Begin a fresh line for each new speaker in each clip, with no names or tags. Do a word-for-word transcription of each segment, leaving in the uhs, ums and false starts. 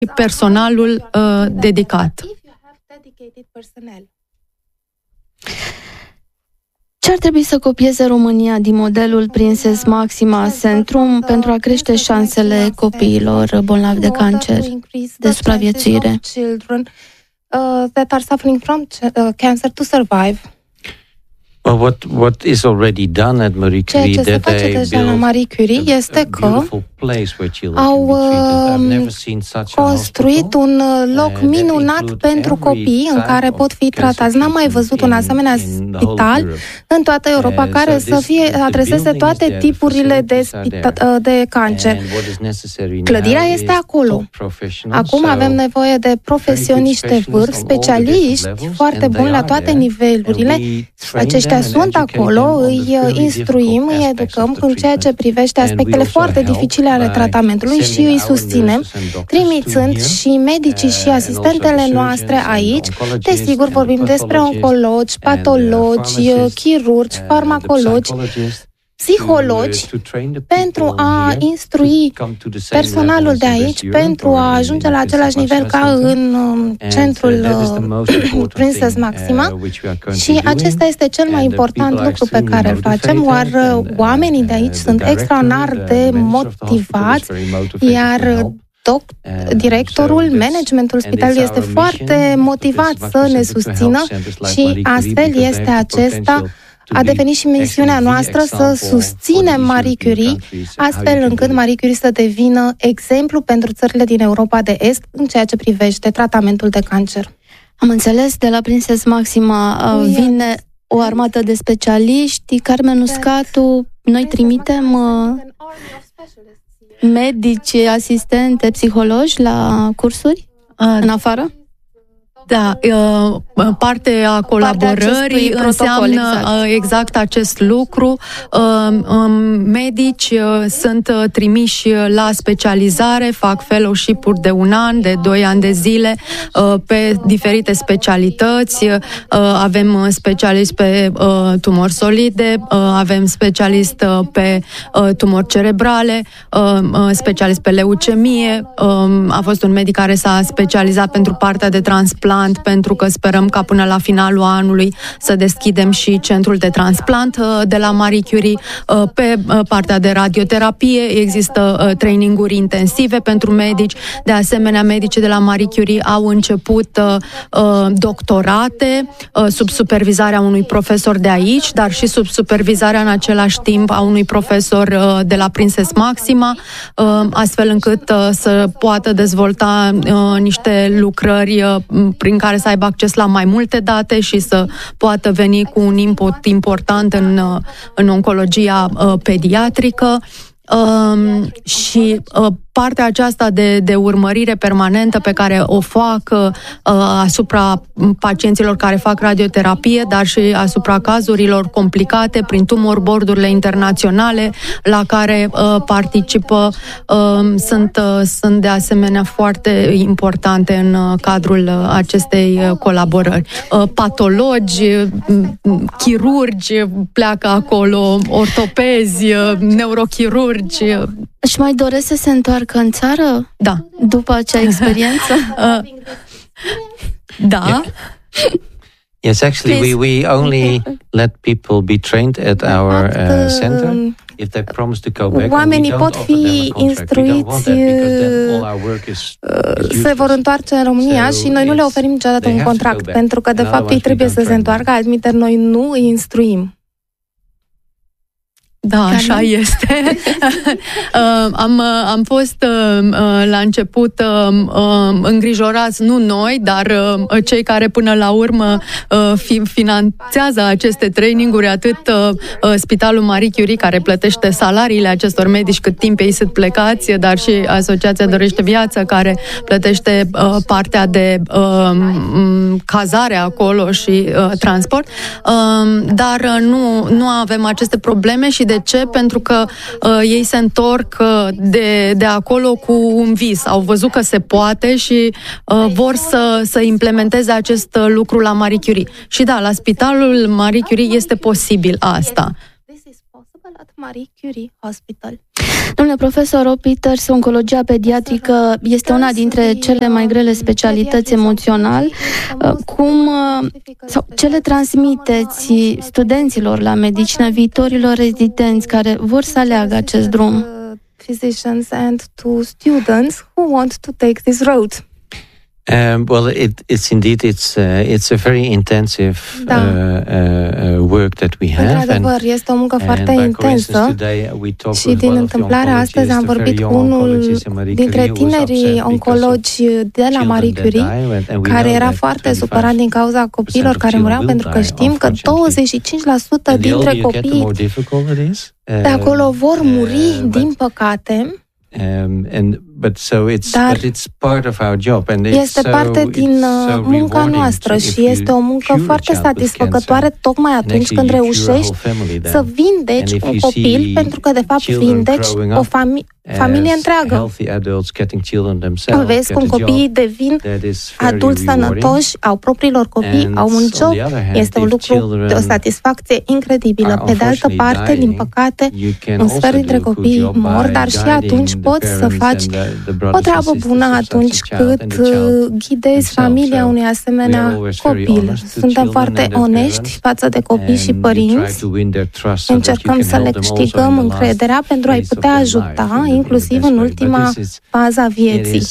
personalul uh, dedicat.
Ce ar trebui să copieze România din modelul Prinses Maxima Centrum pentru a crește șansele copiilor bolnavi de cancer de supraviețuire?
Well, what what is already done at Marie Curie,
ceea ce se face deja la Marie Curie este că au construit un loc minunat pentru copii în care pot fi tratați. N-am mai văzut un asemenea spital în toată Europa care să fie adreseze toate tipurile de, de cancer. Clădirea este acolo. Acum avem nevoie de profesioniști de vârf, specialiști foarte buni la toate nivelurile. Aceștia sunt acolo, îi instruim, îi educăm în ceea ce privește aspectele foarte dificile ale tratamentului și îi susținem, trimițând și medicii și asistentele noastre aici. Desigur, vorbim despre oncologi, patologi, chirurgi, farmacologi, psihologi, pentru a instrui personalul de aici, pentru a ajunge la același nivel ca în centrul Prinses Maxima. Și acesta este cel mai important lucru pe care îl facem, iar oamenii de aici sunt extraordinar de motivați, iar Doc, directorul, managementul spitalului este foarte motivat să ne susțină și astfel este acesta a devenit și misiunea noastră să susținem Marie Curie, astfel încât Marie Curie să devină exemplu pentru țările din Europa de Est în ceea ce privește tratamentul de cancer.
Am înțeles, de la Prinses Maxima vine o armată de specialiști. Carmen Uscatu, noi trimitem medici, asistente, psihologi la cursuri în afară?
Da, parte a colaborării înseamnă exact. exact acest lucru. Medici sunt trimiși la specializare, fac fellowship-uri de un an, de doi ani de zile, pe diferite specialități. Avem specialist pe tumori solide, avem specialist pe tumori cerebrale, specialist pe leucemie. A fost un medic care s-a specializat pentru partea de transplant, pentru că sperăm ca până la finalul anului să deschidem și centrul de transplant de la Marie Curie. Pe partea de radioterapie există traininguri intensive pentru medici. De asemenea, medicii de la Marie Curie au început doctorate sub supervizarea unui profesor de aici, dar și sub supervizarea în același timp a unui profesor de la Prinses Maxima, astfel încât să poată dezvolta niște lucrări prin care să aibă acces la mai multe date și să poată veni cu un input important în, în oncologia uh, pediatrică. Uh, și uh, partea aceasta de, de urmărire permanentă pe care o fac uh, asupra pacienților care fac radioterapie, dar și asupra cazurilor complicate prin tumor board-urile internaționale la care uh, participă, uh, sunt, uh, sunt de asemenea foarte importante în uh, cadrul uh, acestei uh, colaborări. Uh, patologi, uh, chirurgi pleacă acolo, ortopezi, uh, neurochirurgi. Uh.
Și mai doresc să se întoarcă în țară?
Da.
După acea experiență?
uh, da.
Yeah. Yes, actually, we, we only let people be trained at our uh, center if they promise to go back.
Oamenii pot fi instruiți, se vor întoarce în România și noi nu le oferim niciodată un contract, pentru că de fapt ei trebuie să se întoarcă, altminteri noi nu îi instruim.
Da, așa este. am, am fost la început îngrijorați, nu noi, dar cei care până la urmă finanțează aceste traininguri, atât Spitalul Marie Curie, care plătește salariile acestor medici cât timp ei sunt plecați, dar și Asociația Dorește Viață, care plătește partea de cazare acolo și transport. Dar nu, nu avem aceste probleme. Și de ce? Pentru că uh, ei se întorc uh, de, de acolo cu un vis. Au văzut că se poate și uh, vor să, să implementeze acest uh, lucru la Marie Curie. Și da, la Spitalul Marie Curie este posibil asta.
This is possible at Marie Curie Hospital.
Domnule profesor Rob Peters, oncologia pediatrică este una dintre cele mai grele specialități emoțional. Cum sau ce le transmiteți studenților la medicină, viitorilor rezidenți care vor să aleagă acest drum?
Physicians and to students who want to take this road.
Um, well, it, it's indeed it's uh, it's a very intensive
da.
uh, uh, work that we have.
Într-adevăr, este o muncă foarte intensă și din întâmplare astăzi am vorbit cu unul dintre tinerii oncologi de la Marie Curie, care era foarte supărat din cauza copiilor care mureau, pentru că știm că douăzeci și cinci la sută dintre copiii de acolo vor muri, din păcate.
Um, and but so it's
Dar
but it's part of our job and it's
este parte
so,
din
so
munca noastră și este o muncă foarte satisfăcătoare tocmai atunci când reușești să vindeci un copil, pentru că de fapt vindeci o fami- familie întreagă. Vezi cum copiii devin adulți sănătoși, au propriilor copii, au un job. Este un lucru de o satisfacție incredibilă. Pe de altă parte, din păcate, un sfert dintre copii mor, dar și atunci poți să faci o treabă bună atunci cât ghidezi familia unui asemenea copil. Suntem foarte onești față de copii și părinți. Încercăm să le câștigăm încrederea pentru a-i putea ajuta, inclusiv în ultima fază a vieții.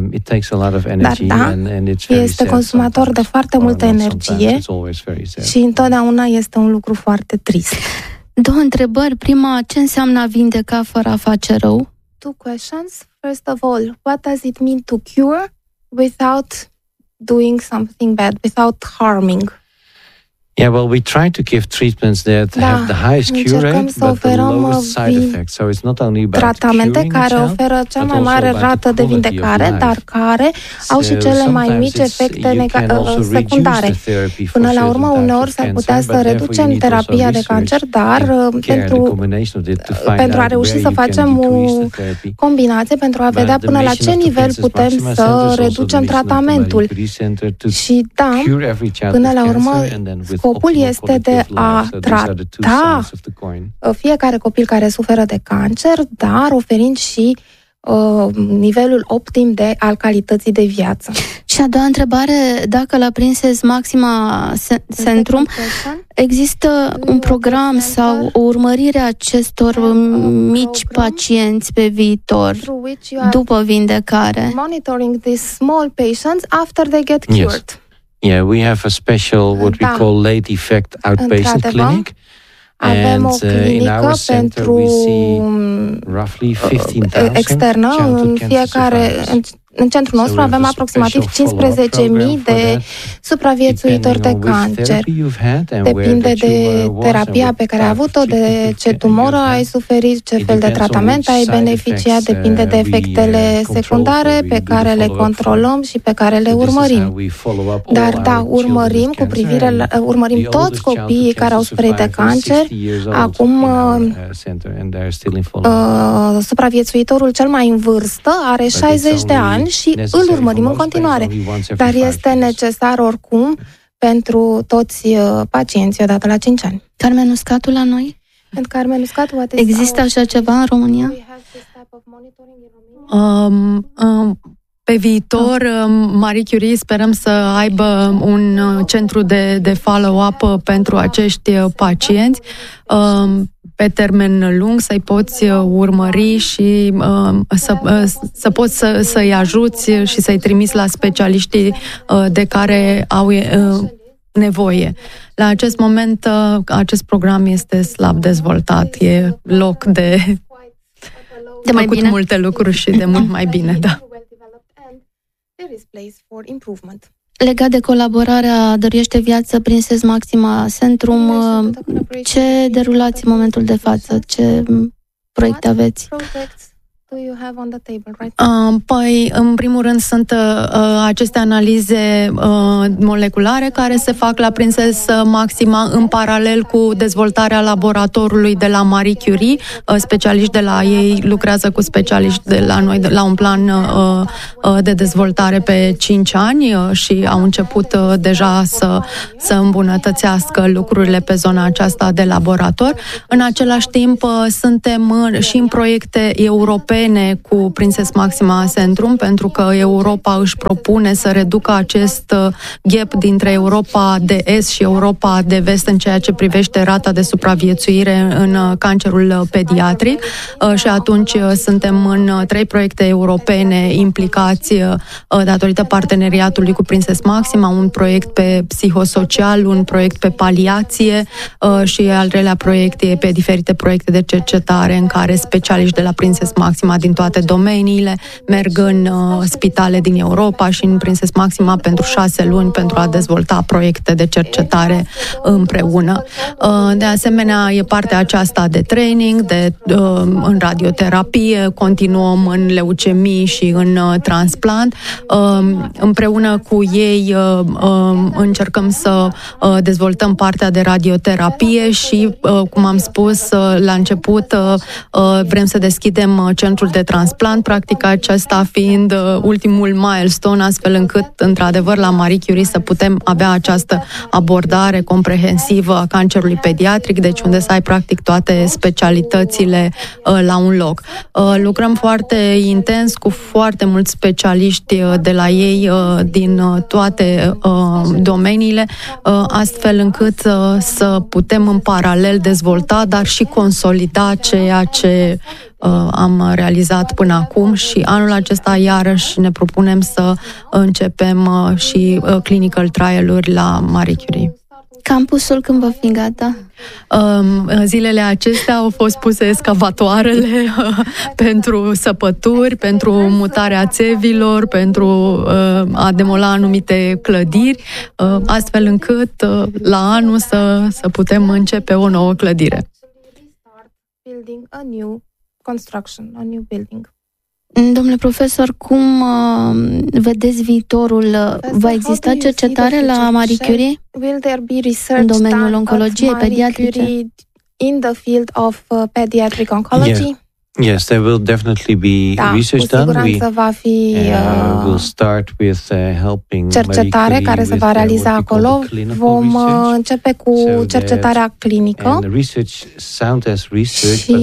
Dar da, este consumator de foarte multă energie și întotdeauna este un lucru foarte trist.
Două întrebări. Prima, ce înseamnă a vindeca fără a face rău?
Two questions. First of all, what does it mean to cure without doing something bad, without harming?
Yeah, well, we try to give treatments that
da,
have the highest cure rate, but the lowest side effects. So it's not only about
tratamente care
itself,
oferă cea mai mare rată de vindecare, dar care au și cele mai mici efecte nega- secundare. Până la urmă, uneori s-ar putea să reducem terapia de cancer, dar pentru, pentru a reuși să facem o combinație, pentru a vedea până la ce nivel putem să reducem tratamentul. Și da, până la urmă, scopul este de a trata fiecare copil care suferă de cancer, dar oferind și uh, nivelul optim de al calității de viață.
Și a doua întrebare, dacă la Prinses Maxima Centrum există un program sau o urmărire a acestor mici pacienți pe viitor după vindecare?
Monitoring these small patients after they get cured.
Yes. Yeah, we have a special, what we call late effect outpatient clinic.
Avem o clinică pentru externă în fiecare. În centrul nostru avem aproximativ cincisprezece mii de supraviețuitori de cancer. Depinde de terapia pe care ai avut-o, de ce tumoră ai suferit, ce fel de tratament ai beneficiat, depinde de efectele secundare pe care le controlăm și pe care le urmărim. Dar da, urmărim cu privire la, urmărim toți copiii care au suferit de cancer. Acum uh, supraviețuitoriul cel mai în vârstă are șaizeci de ani și îl urmărim în continuare. Dar este necesar oricum pentru toți pacienții odată la cinci ani.
Carmen Uscatu la noi?
Carmen Uscatu,
există așa ceva în România?
Um, um, pe viitor, Marie Curie sperăm să aibă un centru de, de follow-up pentru acești pacienți. Um, pe termen lung, să-i poți urmări și uh, să, uh, să poți să, să-i ajuți și să-i trimiți la specialiștii uh, de care au uh, nevoie. La acest moment, uh, acest program este slab dezvoltat, e loc de, de mai făcut multe lucruri și de mult mai bine, da.
Legat de colaborarea Dăruiește Viață Prinses Maxima Centrum, ce derulați în momentul de față? Ce proiecte aveți?
Păi, în primul rând, sunt uh, aceste analize uh, moleculare care se fac la Prinses Maxima în paralel cu dezvoltarea laboratorului de la Marie Curie. Uh, specialiști de la ei lucrează cu specialiști de la noi de, la un plan uh, uh, de dezvoltare pe cinci ani uh, și au început uh, deja să, să îmbunătățească lucrurile pe zona aceasta de laborator. În același timp, uh, suntem în, și în proiecte europene cu Prinses Maxima Centrum, pentru că Europa își propune să reducă acest gap dintre Europa de Est și Europa de Vest în ceea ce privește rata de supraviețuire în cancerul pediatric și atunci suntem în trei proiecte europene implicați datorită parteneriatului cu Prinses Maxima, un proiect pe psihosocial, un proiect pe paliație și al treilea proiect e pe diferite proiecte de cercetare în care specialiști de la Prinses Maxima din toate domeniile merg în uh, spitale din Europa și în Prinses Maxima pentru șase luni pentru a dezvolta proiecte de cercetare împreună. Uh, de asemenea, e partea aceasta de training, de, uh, în radioterapie, continuăm în leucemii și în uh, transplant. Uh, împreună cu ei uh, uh, încercăm să uh, dezvoltăm partea de radioterapie și, uh, cum am spus uh, la început, uh, uh, vrem să deschidem uh, centrul de transplant, practic acesta fiind uh, ultimul milestone, astfel încât, într-adevăr, la Marie Curie să putem avea această abordare comprehensivă a cancerului pediatric, deci unde să ai, practic, toate specialitățile uh, la un loc. Uh, lucrăm foarte intens cu foarte mulți specialiști uh, de la ei uh, din uh, toate uh, domeniile, uh, astfel încât uh, să putem în paralel dezvolta, dar și consolida ceea ce am realizat până acum și anul acesta iarăși ne propunem să începem și clinical trial-uri la Marie Curie.
Campusul când va fi gata?
Zilele acestea au fost puse escavatoarele pentru săpături, pentru mutarea țevilor, pentru a demola anumite clădiri, astfel încât la anul să, să putem începe o nouă clădire.
Construction, a new building.
Domnule profesor, cum uh, vedeți viitorul? Va exista cercetare la Marie Curie?
Will there be research
în domeniul oncologiei pediatrice?
In the field of uh, pediatric oncology?
Yeah. Yes, there will definitely be
da,
research done. We
va fi
uh, will start with uh, helping
cercetare care se va realiza acolo. Vom uh, începe cu cercetarea clinică. Și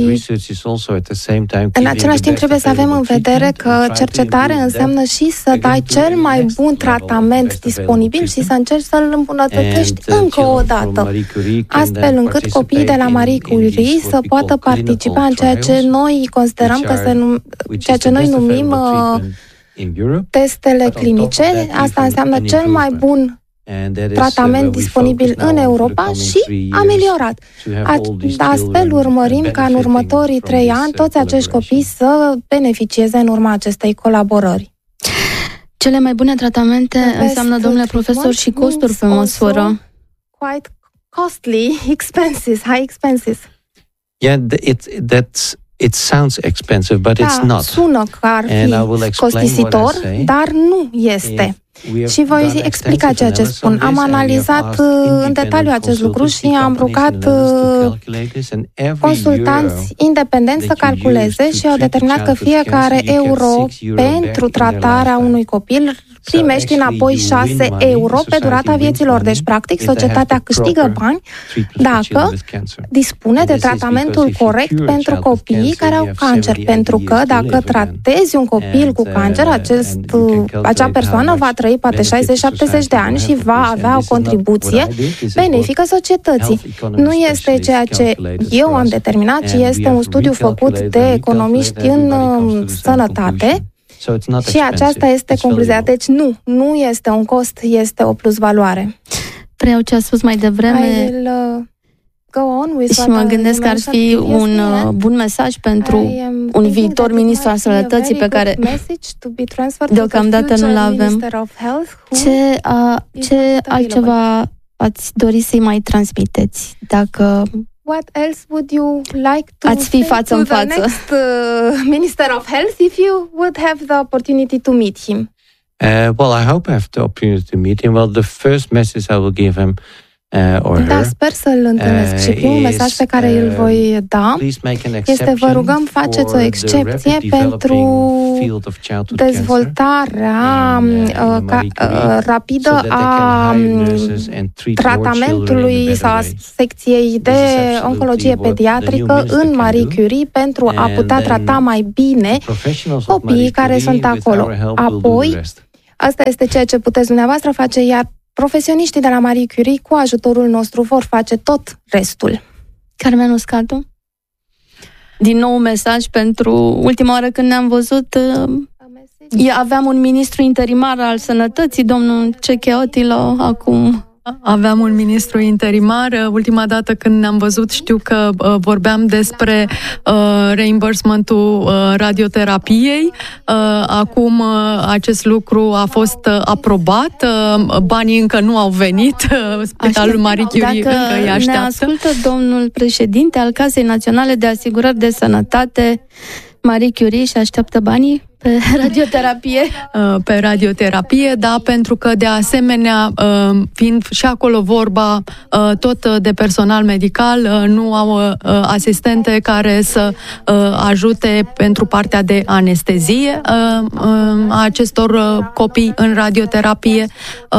în același timp trebuie să avem în vedere că cercetare înseamnă și să dai cel mai bun tratament disponibil și să încerci să-l îmbunătățești încă o dată, astfel încât copiii de la Marie Curie să poată participa în ceea ce noi considerăm că se num- ceea ce noi numim uh, testele clinice. Asta înseamnă cel mai bun tratament disponibil în Europa și ameliorat. Astfel urmărim ca în următorii trei ani toți acești copii să beneficieze în urma acestei colaborări.
Cele mai bune tratamente înseamnă, domnule profesor, și costuri pe măsură.
Quite costly, expenses, high expenses.
Yeah, it that's It sounds expensive, but
da,
it's not.
Sună că ar fi costisitor, dar nu este. Și voi explica ceea ce spun. Am analizat în detaliu acest lucru și am rugat consultanți independenți să calculeze și au determinat că fiecare euro pentru tratarea unui copil primești înapoi șase euro pe durata vieților. Deci, practic, societatea câștigă bani dacă dispune de tratamentul corect pentru copiii care au cancer. Pentru că dacă tratezi un copil cu cancer, acest, acea persoană va trăi poate șaizeci șaptezeci de ani și va avea o contribuție benefică societății. Nu este ceea ce eu am determinat, ci este un studiu făcut de economiști în sănătate. Și aceasta este concluzia. Deci nu, nu este un cost, este o plusvaloare.
Preiau ce a spus mai devreme
will, uh, go on with
și mă gândesc că ar fi un uh, bun mesaj pentru un viitor ministru al sănătății pe care deocamdată nu-l avem. Ce, uh, ce altceva ați dori să-i mai transmiteți? Dacă
what else would you like to
Ați fi față în față.
The next uh, Minister of Health if you would have the opportunity to meet him?
Uh, well, I hope I have the opportunity to meet him. Well, the first message I will give him uh, or her.
Da, sper să-l întâlnesc uh, și primul mesaj pe care îl voi da este: vă rugăm, faceți o excepție pentru dezvoltarea uh, ca, uh, rapidă a tratamentului sau a secției de oncologie pediatrică în Marie Curie pentru a putea trata mai bine copiii care sunt acolo. Apoi, asta este ceea ce puteți dumneavoastră face, iar profesioniștii de la Marie Curie, cu ajutorul nostru, vor face tot restul.
Carmen Uscatu? Din nou un mesaj pentru ultima oară când ne-am văzut. Aveam un ministru interimar al sănătății, domnul Cecheotilo, acum...
Aveam un ministru interimar. Ultima dată când ne-am văzut, știu că uh, vorbeam despre uh, reimbursementul uh, radioterapiei. Uh, acum uh, acest lucru a fost uh, aprobat. Uh, banii încă nu au venit. Uh, Spitalul Marie Curie
Dacă
încă îi așteaptă.
Ne ascultă domnul președinte al Casei Naționale de Asigurări de Sănătate, Marie Curie, și așteaptă banii pe radioterapie?
Pe radioterapie, da, pentru că de asemenea, fiind și acolo vorba tot de personal medical, nu au asistente care să ajute pentru partea de anestezie a acestor copii în radioterapie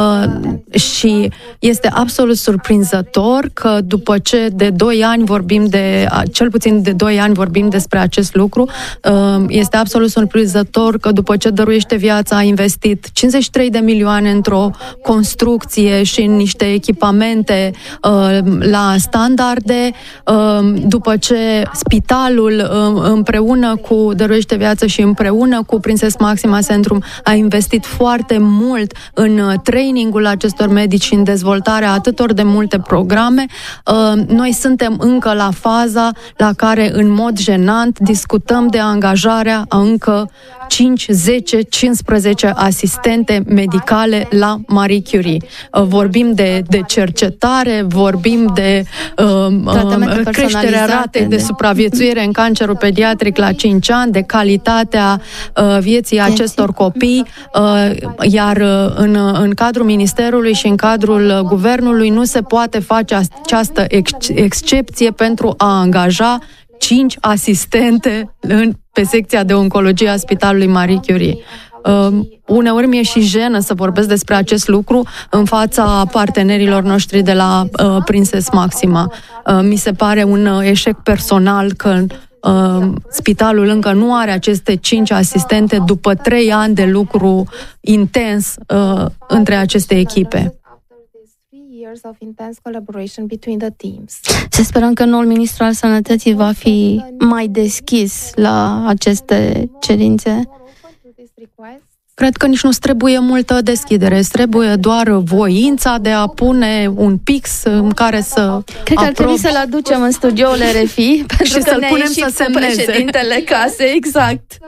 și este absolut surprinzător că după ce de doi ani vorbim de, cel puțin de doi ani vorbim despre acest lucru, este absolut surprinzător că după ce dăruiește viața a investit cincizeci și trei de milioane într-o construcție și în niște echipamente uh, la standarde, uh, după ce spitalul uh, împreună cu dăruiește viață și împreună cu Prinses Maxima Centrum a investit foarte mult în trainingul acestor medici și în dezvoltarea atâtor de multe programe, uh, noi suntem încă la faza la care în mod jenant discutăm de angajarea a încă cinci, zece, cincisprezece asistente medicale la Marie Curie. Vorbim de, de cercetare, vorbim de uh, creșterea ratei de supraviețuire în cancerul pediatric la cinci ani, de calitatea uh, vieții acestor copii, uh, iar în, în cadrul Ministerului și în cadrul Guvernului nu se poate face această ex- excepție pentru a angaja cinci asistente în, pe secția de oncologie a Spitalului Marie Curie. Uh, uneori mi-e și jenă să vorbesc despre acest lucru în fața partenerilor noștri de la uh, Prinses Maxima. Uh, mi se pare un uh, eșec personal că uh, spitalul încă nu are aceste cinci asistente după trei ani de lucru intens uh, între aceste echipe.
Să sperăm că noul ministru al Sănătății va fi mai deschis la aceste cerințe.
Cred că nici nu trebuie multă deschidere, trebuie doar voința de a pune un pix în care să
Cred că ar trebui să-l aducem în studioul R F I pentru
și
că
să-l
ne-a
punem
ieșit
să semneze.
cu președintele casei, exact.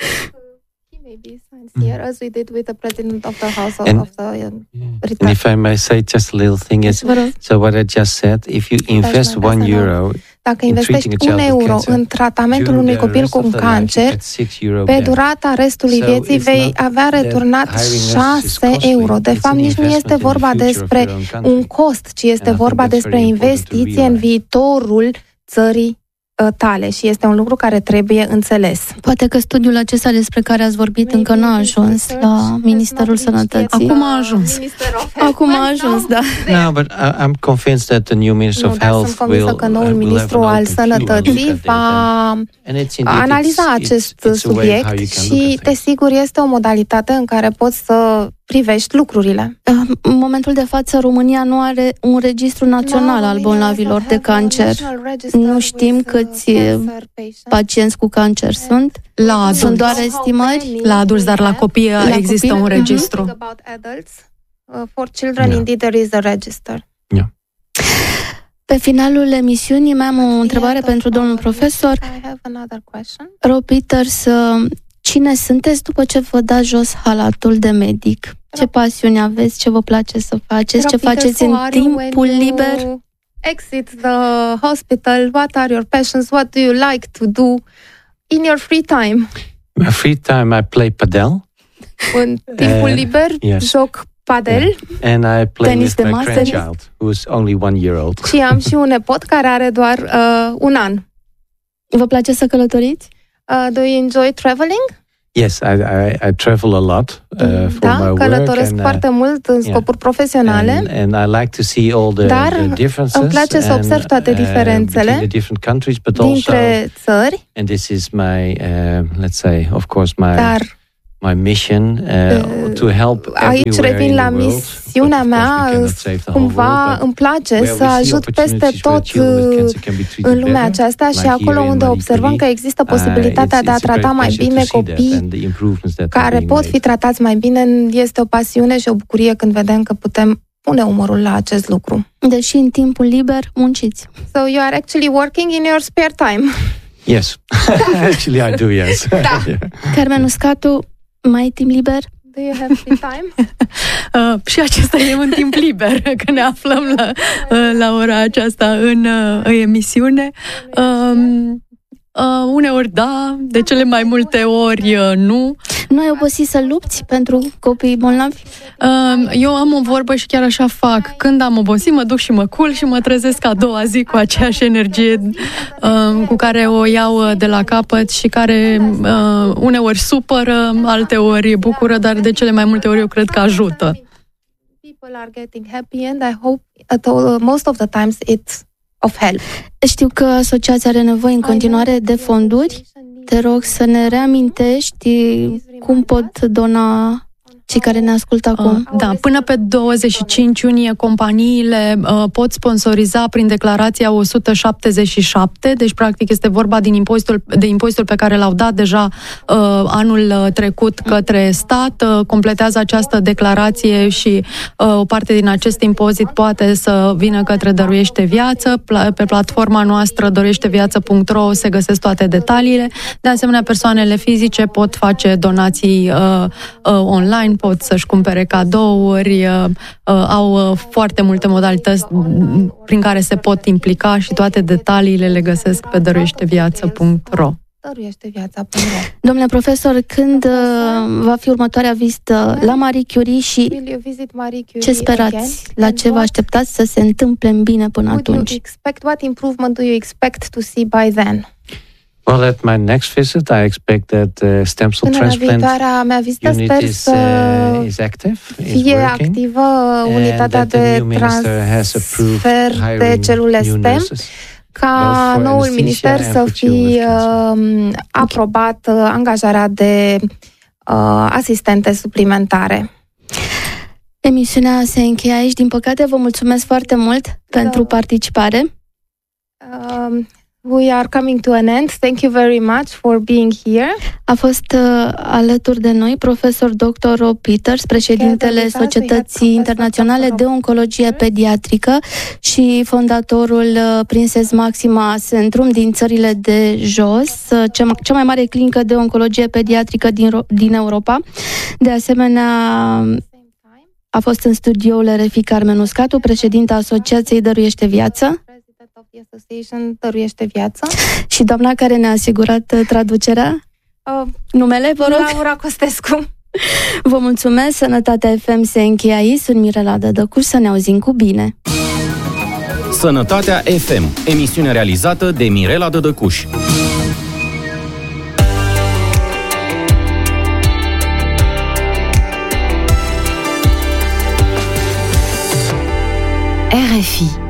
Here, as we did with the president of the House of,
and,
of the uh,
and if I may say just a little thing is, so what I just said, if you invest one euro
Dacă investești un euro în tratamentul unui copil cu un cancer, pe durata restului vieții vei avea returnat șase euro. De fapt, nici nu este vorba despre un cost, ci este vorba despre investiție în viitorul țării tale și este un lucru care trebuie înțeles.
Poate că studiul acesta despre care ați vorbit încă nu a ajuns la Ministerul Sănătății.
Acum a ajuns.
Acum a ajuns, da.
No, but I'm convinced that the new Minister of Health will
Sunt convinsă că noul ministru al Sănătății va analiza acest subiect și, desigur, este o modalitate în care poți să privești lucrurile.
În momentul de față, România nu are un registru național al bolnavilor de cancer. Nu știm câți pacienți cu cancer sunt.
La adulți.
Sunt doar estimări.
La adulți, dar la copii la există copii? un registru.
For children, indeed, there is a register.
Yeah.
Pe finalul emisiunii mai am o întrebare pentru domnul profesor. Rob Peters, cine sunteți după ce vă dați jos halatul de medic? Ce pasiuni aveți? Ce vă place să faceți? Ce faceți în timpul liber?
exit the hospital, what are your passions? What do you like to do in your free time?
My free time, I play padel.
În timpul uh, liber, yes. joc padel.
Yeah. And I play Tenis with my grandchild, who's only one year old.
Și am și un nepot care are doar uh, un an.
Vă place să călătoriți?
Uh, do you enjoy traveling?
Yes, I, I, I travel a lot uh, for
da,
my work.
călătoresc
and,
foarte mult în scopuri yeah. profesionale.
And, and I like to see all the,
Dar
the differences.
Îmi place să observ toate diferențele
uh, the different countries, but
dintre
also,
țări.
And this is my, uh, let's say, of course, my
Dar,
my mission uh, to help
aici revin la misiunea mea, cumva îmi place să ajut peste tot în lumea aceasta și acolo unde observăm că există posibilitatea de a trata mai bine copii care pot fi tratați mai bine, este o pasiune și o bucurie când vedem că putem pune umărul la acest lucru.
Deși în timpul liber munciți.
So you are actually working in your spare time.
Yes, actually I do, yes.
Da.
Carmen Uscatu, mai ai timp liber?
Do you have free time?
uh, și acesta e un timp liber, că ne aflăm la, uh, la ora aceasta în uh, emisiune. Um, Uh, uneori da, de cele mai multe ori uh, nu.
Nu ai obosit să lupți pentru copiii bolnavi?
Uh, eu am o vorbă și chiar așa fac. Când am obosit, mă duc și mă culc și mă trezesc a doua zi cu aceeași energie uh, cu care o iau de la capăt și care uh, uneori supără, alteori bucură, dar de cele mai multe ori eu cred că ajută.
People are getting happy and I hope at all, most of the times it's of help.
Știu că asociația are nevoie în continuare de fonduri. Te rog să ne reamintești cum pot dona cei care ne ascultă acum.
Da, până pe douăzeci și cinci iunie companiile uh, pot sponsoriza prin declarația o sută șaptezeci și șapte, deci practic este vorba din impozitul, de impozitul pe care l-au dat deja uh, anul trecut către stat, uh, completează această declarație și uh, o parte din acest impozit poate să vină către Dăruiește Viață. Pe platforma noastră dăruiește viață punct ro se găsesc toate detaliile. De asemenea, persoanele fizice pot face donații uh, uh, online, pot să-și cumpere cadouri, uh, uh, au uh, foarte multe modalități prin care se pot implica și toate detaliile le găsesc pe dăruiește viață punct ro.
Domnule profesor, când uh, va fi următoarea vizită la Marie Curie și ce sperați? La ce vă așteptați să se întâmple în bine până atunci?
What improvement do you expect to see by then?
Well, at my next visit, I expect that uh, stem cell transplant unit is, uh, is active, is
fie activă unitatea de transfer de celule stem, ca noul minister să fie uh, aprobat uh, angajarea de uh, asistente suplimentare.
Emisiunea se încheie aici. Din păcate, vă mulțumesc foarte mult pentru participare.
Uh, We are coming to an end. Thank you very much for being here.
A fost uh, alături de noi profesor doctor Rob Peters, președintele Societății Internaționale de Oncologie Pediatrică și fondatorul uh, Prinses Maxima Centrum din țările de jos, uh, cea, cea mai mare clinică de oncologie pediatrică din, din Europa. De asemenea, a fost în studioul R F I Carmen Uscatu, președinta Asociației Dăruiește Viață.
Association Dăruiește Viață.
Și doamna care ne-a asigurat traducerea?
Uh,
Numele, vă rog?
Laura Costescu.
Vă mulțumesc, Sănătatea F M se încheie aici. Sunt Mirela Dădăcuș, să ne auzim cu bine.
Sănătatea F M, emisiune realizată de Mirela Dădăcuș.
R F I